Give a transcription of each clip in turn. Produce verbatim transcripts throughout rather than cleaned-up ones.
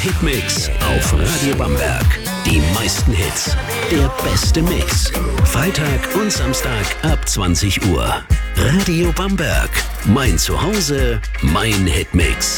Hitmix auf Radio Bamberg. Die meisten Hits, der beste Mix. Freitag und Samstag ab zwanzig Uhr. Radio Bamberg. Mein Zuhause, mein Hitmix.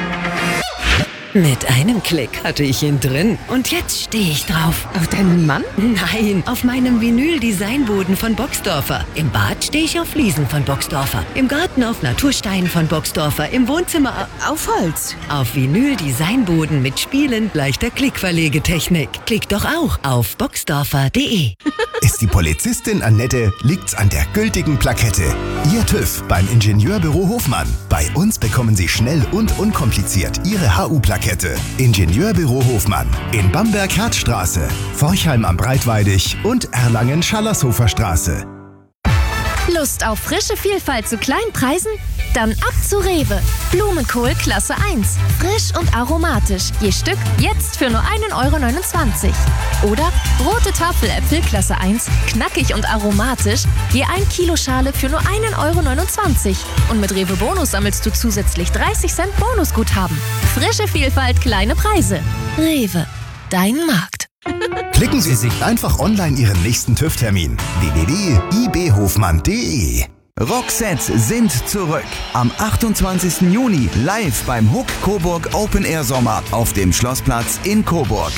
Mit einem Klick hatte ich ihn drin. Und jetzt stehe ich drauf. Auf deinen Mann? Nein, auf meinem Vinyl-Designboden von Boxdorfer. Im Bad stehe ich auf Fliesen von Boxdorfer. Im Garten auf Naturstein von Boxdorfer. Im Wohnzimmer Auf Holz. auf Vinyl-Designboden mit spielend leichter Klickverlegetechnik. Klick doch auch auf boxdorfer punkt de. Ist die Polizistin Annette, liegt's an der gültigen Plakette. Ihr TÜV beim Ingenieurbüro Hofmann. Bei uns bekommen Sie schnell und unkompliziert Ihre H U-Plakette. Ingenieurbüro Hofmann. In Bamberg-Herzstraße, Forchheim am Breitweidig und Erlangen-Schallershofer Straße. Lust auf frische Vielfalt zu kleinen Preisen? Dann ab zu Rewe. Blumenkohl Klasse eins. Frisch und aromatisch. Je Stück jetzt für nur ein Euro neunundzwanzig. Oder rote Tafeläpfel Klasse eins. Knackig und aromatisch. Je ein Kilo Schale für nur ein Euro neunundzwanzig. Und mit Rewe Bonus sammelst du zusätzlich dreißig Cent Bonusguthaben. Frische Vielfalt, kleine Preise. Rewe. Dein Markt. Klicken Sie sich einfach online Ihren nächsten TÜV-Termin. w w w punkt i b hofmann punkt de. Roxette sind zurück. Am achtundzwanzigsten Juni live beim Huck Coburg Open Air Sommer auf dem Schlossplatz in Coburg.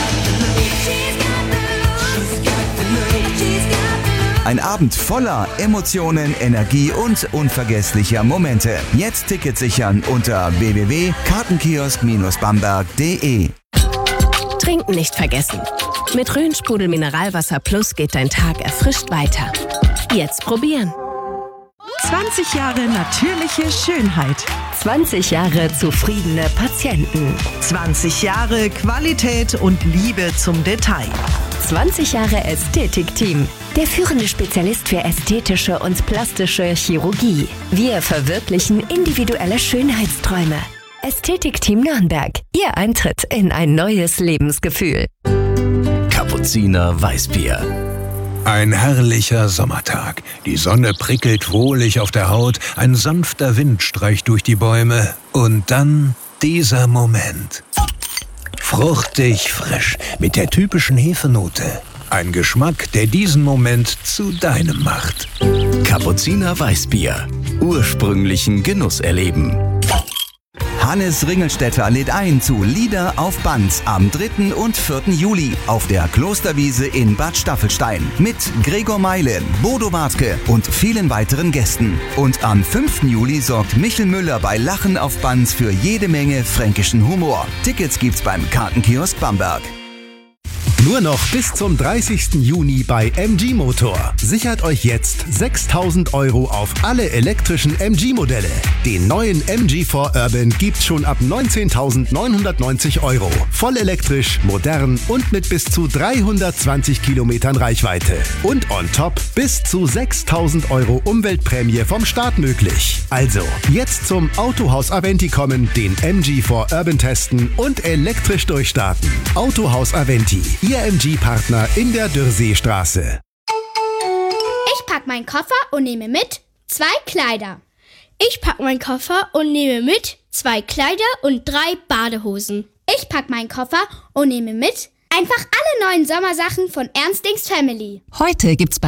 Ein Abend voller Emotionen, Energie und unvergesslicher Momente. Jetzt Tickets sichern unter w w w punkt kartenkiosk Bindestrich bamberg punkt de. Trinken nicht vergessen. Mit Rhön-Sprudel Mineralwasser Plus geht dein Tag erfrischt weiter. Jetzt probieren. zwanzig Jahre natürliche Schönheit. zwanzig Jahre zufriedene Patienten. zwanzig Jahre Qualität und Liebe zum Detail. zwanzig Jahre Ästhetikteam. Der führende Spezialist für ästhetische und plastische Chirurgie. Wir verwirklichen individuelle Schönheitsträume. Ästhetikteam Nürnberg. Ihr Eintritt in ein neues Lebensgefühl. Kapuziner Weißbier. Ein herrlicher Sommertag. Die Sonne prickelt wohlig auf der Haut, ein sanfter Wind streicht durch die Bäume und dann dieser Moment. Fruchtig frisch mit der typischen Hefenote. Ein Geschmack, der diesen Moment zu deinem macht. Kapuziner Weißbier. Ursprünglichen Genuss erleben. Hannes Ringelstetter lädt ein zu Lieder auf Band am dritten und vierten Juli auf der Klosterwiese in Bad Staffelstein mit Gregor Meile, Bodo Wartke und vielen weiteren Gästen. Und am fünften Juli sorgt Michel Müller bei Lachen auf Band für jede Menge fränkischen Humor. Tickets gibt's beim Kartenkiosk Bamberg. Nur noch bis zum dreißigsten Juni bei M G Motor. Sichert euch jetzt sechstausend Euro auf alle elektrischen M G-Modelle. Den neuen M G vier Urban gibt's schon ab neunzehntausendneunhundertneunzig Euro. Voll elektrisch, modern und mit bis zu dreihundertzwanzig Kilometern Reichweite. Und on top bis zu sechstausend Euro Umweltprämie vom Staat möglich. Also, jetzt zum Autohaus Aventi kommen, den M G vier Urban testen und elektrisch durchstarten. Autohaus Aventi. Ihr M G-Partner in der Dürrseestraße. Ich pack meinen Koffer und nehme mit zwei Kleider. Ich pack meinen Koffer und nehme mit zwei Kleider und drei Badehosen. Ich pack meinen Koffer und nehme mit einfach alle neuen Sommersachen von Ernstings Family. Heute gibt's bei